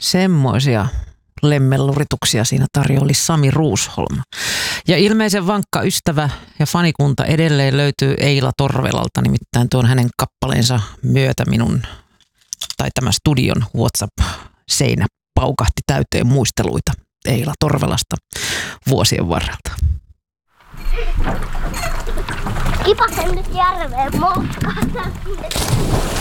Semmoisia lemmellurituksia siinä tarjoili Sami Ruusholm. Ja ilmeisen vankka ystävä ja fanikunta edelleen löytyy Eila Torvelalta, nimittäin tuon hänen kappaleensa myötä tämä studion WhatsApp-seinä paukahti täyteen muisteluita Eila Torvelasta vuosien varrelta. Kipasen nyt järveen moukkaan.